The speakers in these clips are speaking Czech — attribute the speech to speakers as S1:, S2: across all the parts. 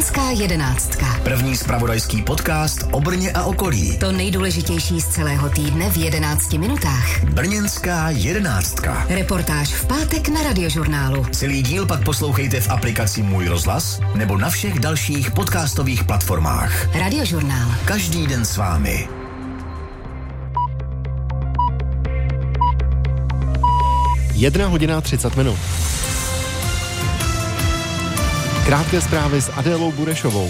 S1: Brněnská jedenáctka.
S2: První zpravodajský podcast o Brně a okolí.
S1: To nejdůležitější z celého týdne v 11 minutách.
S2: Brněnská jedenáctka.
S1: Reportáž v pátek na Radiožurnálu.
S2: Celý díl pak poslouchejte v aplikaci Můj rozhlas nebo na všech dalších podcastových platformách.
S1: Radiožurnál.
S2: Každý den s vámi.
S3: 1:30. Krátké zprávy s Adélou Burešovou.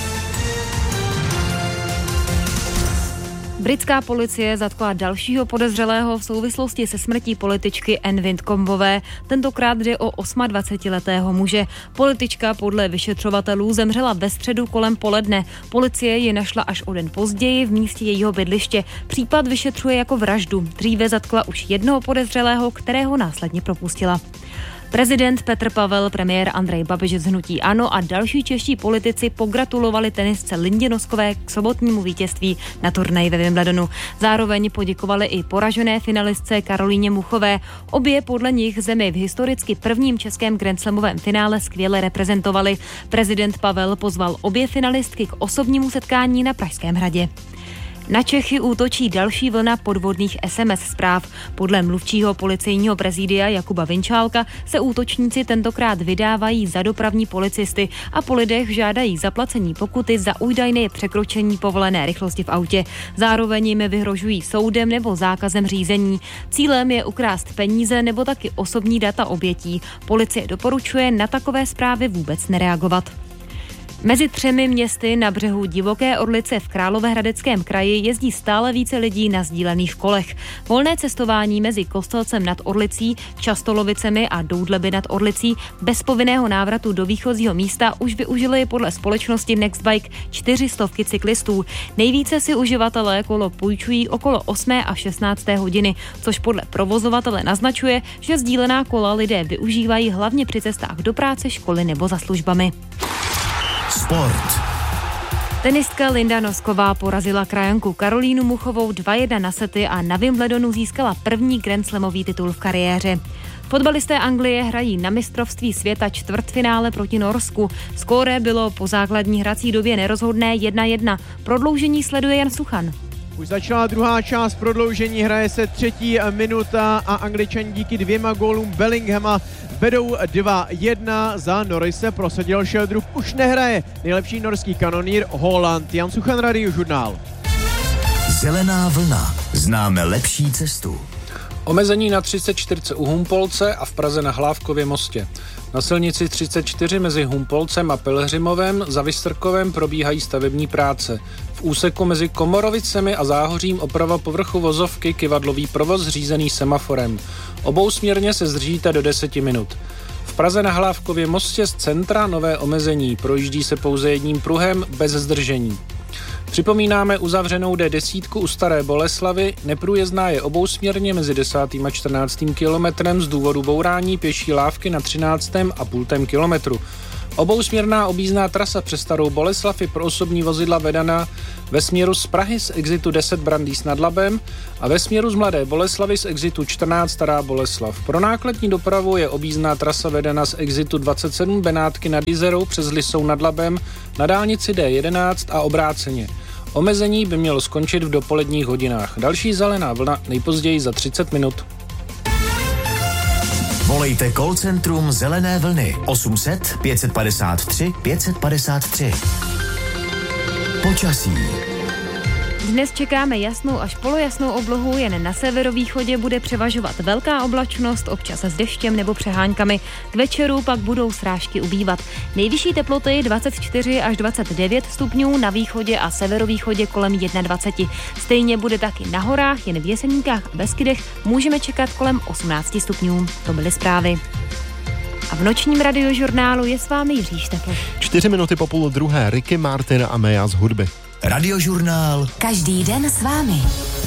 S4: Britská policie zatkla dalšího podezřelého v souvislosti se smrtí političky Anne Widdcombové. Tentokrát jde o 28letého muže. Politička podle vyšetřovatelů zemřela ve středu kolem poledne. Policie ji našla až o den později v místě jejího bydliště. Případ vyšetřuje jako vraždu. Dříve zatkla už jednoho podezřelého, kterého následně propustila. Prezident Petr Pavel, premiér Andrej Babiš z hnutí ANO a další čeští politici pogratulovali tenisce Lindě Noskové k sobotnímu vítězství na turnaji ve Wimbledonu. Zároveň poděkovali i poražené finalistce Karolíně Muchové. Obě podle nich zemi v historicky prvním českém grandslamovém finále skvěle reprezentovali. Prezident Pavel pozval obě finalistky k osobnímu setkání na Pražském hradě. Na Čechy útočí další vlna podvodných SMS zpráv. Podle mluvčího policejního prezidia Jakuba Vinčálka se útočníci tentokrát vydávají za dopravní policisty a po lidech žádají zaplacení pokuty za údajné překročení povolené rychlosti v autě. Zároveň jim vyhrožují soudem nebo zákazem řízení. Cílem je ukrást peníze nebo taky osobní data obětí. Policie doporučuje na takové zprávy vůbec nereagovat. Mezi 3 městy na břehu Divoké Orlice v Královéhradeckém kraji jezdí stále více lidí na sdílených kolech. Volné cestování mezi Kostelcem nad Orlicí, Častolovicemi a Doudleby nad Orlicí bez povinného návratu do výchozího místa už využili podle společnosti Nextbike 400 cyklistů. Nejvíce si uživatelé kolo půjčují okolo 8. a 16. hodiny, což podle provozovatele naznačuje, že sdílená kola lidé využívají hlavně při cestách do práce, školy nebo za službami.
S2: Sport.
S4: Tenistka Linda Nosková porazila krajanku Karolínu Muchovou 2:1 na sety a na Wimbledonu získala první grandslamový titul v kariéře. Fotbalisté Anglie hrají na mistrovství světa čtvrtfinále proti Norsku. Skóre bylo po základní hrací době nerozhodné 1:1. Prodloužení sleduje Jan Suchan.
S5: Už začala druhá část prodloužení, hraje se 3. minuta a Angličani díky 2 gólům Bellinghama vedou 2:1. Za Norrise prosadil Šeldrup, už nehraje nejlepší norský kanonýr Haaland. Jan Suchan, Radiožurnál.
S2: Zelená vlna. Známe lepší cestu.
S6: Omezení na 34 u Humpolce a v Praze na Hlávkově mostě. Na silnici 34 mezi Humpolcem a Pelhřimovem za Vystrkovem probíhají stavební práce. V úseku mezi Komorovicemi a Záhořím oprava povrchu vozovky kyvadlový provoz řízený semaforem. Obousměrně se zdržíte do 10 minut. V Praze na Hlávkově mostě z centra nové omezení. Projíždí se pouze jedním pruhem bez zdržení. Připomínáme uzavřenou D10 u Staré Boleslavy, neprůjezdná je obousměrně mezi 10. a 14. kilometrem z důvodu bourání pěší lávky na 13,5 kilometru. Obousměrná objízdná trasa přes Starou Boleslav je pro osobní vozidla vedena ve směru z Prahy z exitu 10 Brandýs nad Labem a ve směru z Mladé Boleslavy z exitu 14 Stará Boleslav. Pro nákladní dopravu je objízdná trasa vedena z exitu 27 Benátky nad Jizerou přes Lisou nad Labem na dálnici D11 a obráceně. Omezení by mělo skončit v dopoledních hodinách. Další zelená vlna nejpozději za 30 minut.
S2: Volejte call centrum Zelené vlny 800 553 553. Počasí.
S4: Dnes čekáme jasnou až polojasnou oblohu, jen na severovýchodě bude převažovat velká oblačnost, občas s deštěm nebo přeháňkami. K večeru pak budou srážky ubývat. Nejvyšší teploty 24 až 29 stupňů, na východě a severovýchodě kolem 21. Stejně bude taky na horách, jen v Jeseníkách a Beskydech můžeme čekat kolem 18 stupňů. To byly zprávy. A v nočním Radiožurnálu je s vámi Jiří Štefl.
S3: 4 minuty po 12:30 Ricky Martin a Meja z hudby.
S2: Radiožurnál.
S1: Každý den s vámi.